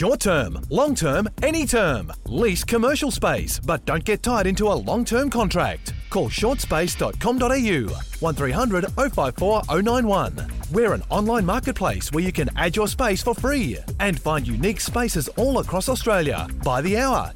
Short term, long term, any term. Lease commercial space, but don't get tied into a long-term contract. Call shortspace.com.au 1300 054 091. We're an online marketplace where you can add your space for free and find unique spaces all across Australia by the hour,